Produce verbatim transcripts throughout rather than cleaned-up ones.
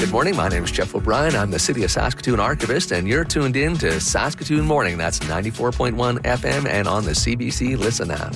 Good morning. My name is Jeff O'Brien. I'm the City of Saskatoon Archivist, and you're tuned in to Saskatoon Morning. That's ninety-four point one F M and on the C B C Listen app.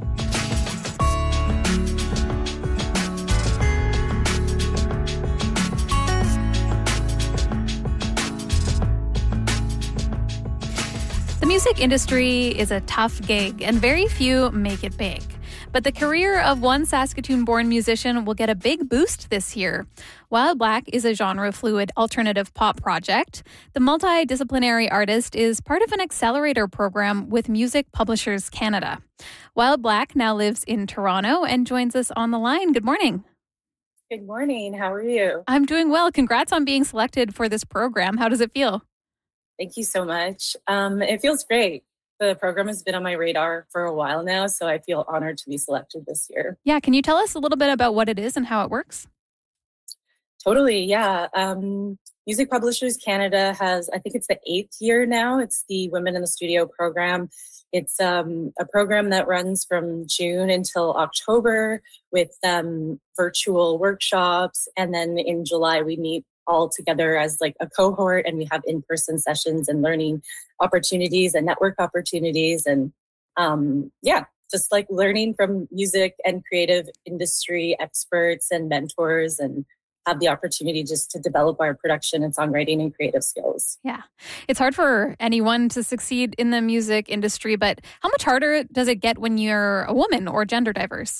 The music industry is a tough gig, and very few make it big. But the career of one Saskatoon-born musician will get a big boost this year. Wild Black is a genre-fluid alternative pop project. The multidisciplinary artist is part of an accelerator program with Music Publishers Canada. Wild Black now lives in Toronto and joins us on the line. Good morning. Good morning. How are you? I'm doing well. Congrats on being selected for this program. How does it feel? Thank you so much. Um, it feels great. The program has been on my radar for a while now, so I feel honored to be selected this year. Yeah, can you tell us a little bit about what it is and how it works? Totally, yeah. Um, Music Publishers Canada has, I think it's the eighth year now. It's the Women in the Studio program. It's um, a program that runs from June until October with um, virtual workshops. And then in July, we meet all together as like a cohort, and we have in-person sessions and learning opportunities and network opportunities. And um, yeah, just like learning from music and creative industry experts and mentors, and have the opportunity just to develop our production and songwriting and creative skills. Yeah. It's hard for anyone to succeed in the music industry, but how much harder does it get when you're a woman or gender diverse?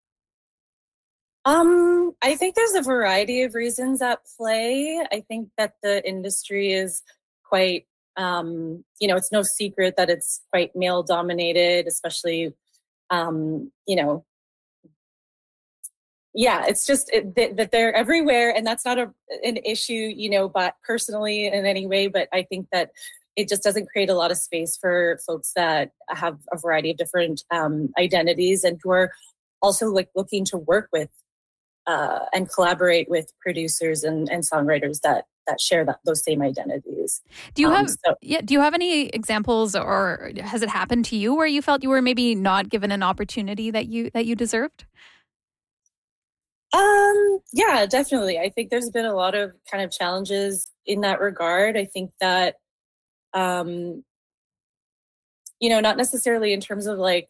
Um, I think there's a variety of reasons at play. I think that the industry is quite, um, you know, it's no secret that it's quite male dominated, especially, um, you know, yeah, it's just it, that, that they're everywhere, and that's not a, an issue, you know, but personally in any way, but I think that it just doesn't create a lot of space for folks that have a variety of different um, identities and who are also like looking to work with Uh, and collaborate with producers and, and songwriters that that share that, those same identities. Do you um, have so, yeah? Do you have any examples, or has it happened to you where you felt you were maybe not given an opportunity that you that you deserved? Um, yeah, definitely. I think there's been a lot of kind of challenges in that regard. I think that, um, you know, not necessarily in terms of like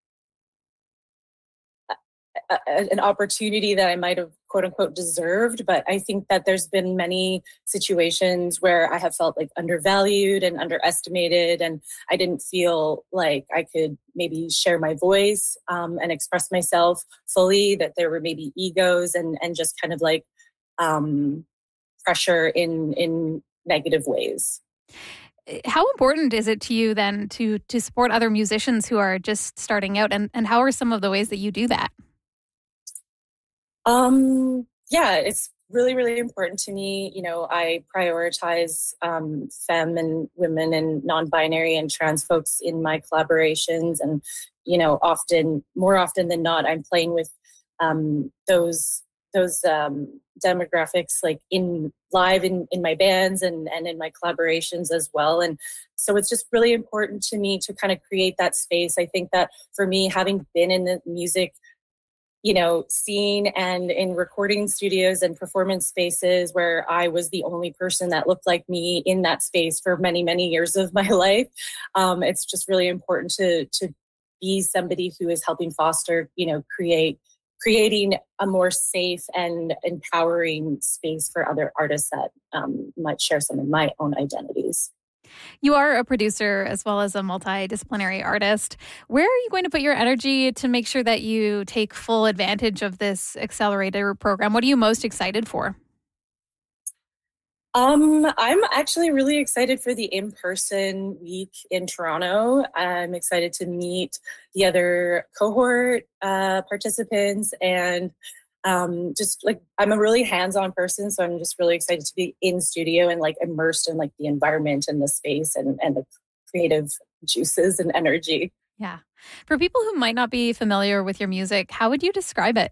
A, an opportunity that I might have quote unquote deserved. But I think that there's been many situations where I have felt like undervalued and underestimated, and I didn't feel like I could maybe share my voice um, and express myself fully, that there were maybe egos and, and just kind of like um, pressure in, in negative ways. How important is it to you then to, to support other musicians who are just starting out, and, and how are some of the ways that you do that? Um, yeah, it's really, really important to me. You know, I prioritize um, femme and women and non-binary and trans folks in my collaborations. And, you know, often, more often than not, I'm playing with um, those those um, demographics like in live in, in my bands and, and in my collaborations as well. And so it's just really important to me to kind of create that space. I think that for me, having been in the music you know, scene and in recording studios and performance spaces where I was the only person that looked like me in that space for many, many years of my life. Um, it's just really important to to be somebody who is helping foster, you know, create creating a more safe and empowering space for other artists that um, might share some of my own identities. You are a producer as well as a multidisciplinary artist. Where are you going to put your energy to make sure that you take full advantage of this accelerator program? What are you most excited for? Um, I'm actually really excited for the in-person week in Toronto. I'm excited to meet the other cohort uh, participants, and um, just like I'm a really hands-on person, so I'm just really excited to be in studio and like immersed in like the environment and the space and, and the creative juices and energy. Yeah. For people who might not be familiar with your music, how would you describe it?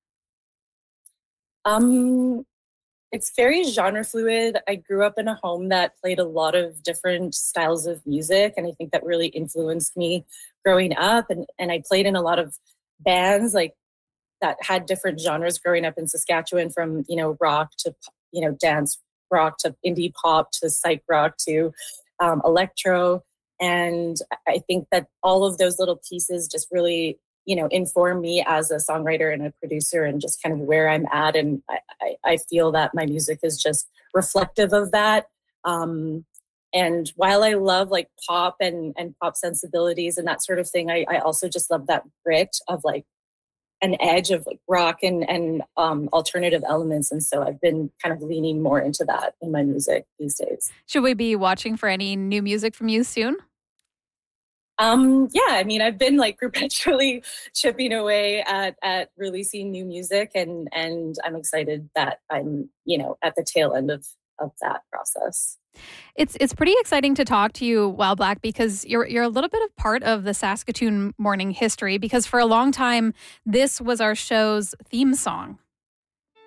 Um, it's very genre fluid. I grew up in a home that played a lot of different styles of music, and I think that really influenced me growing up. And, and I played in a lot of bands like that had different genres growing up in Saskatchewan, from, you know, rock to, you know, dance rock to indie pop to psych rock to um, electro. And I think that all of those little pieces just really, you know, inform me as a songwriter and a producer and just kind of where I'm at. And I, I, I feel that my music is just reflective of that. Um, and while I love like pop and, and pop sensibilities and that sort of thing, I, I also just love that grit of like an edge of like rock and, and um, alternative elements. And so I've been kind of leaning more into that in my music these days. Should we be watching for any new music from you soon? Um, yeah, I mean, I've been like perpetually chipping away at, at releasing new music, and, and I'm excited that I'm, you know, at the tail end of, of that process. It's it's pretty exciting to talk to you, While Black, because you're you're a little bit of part of the Saskatoon morning history, because for a long time, this was our show's theme song.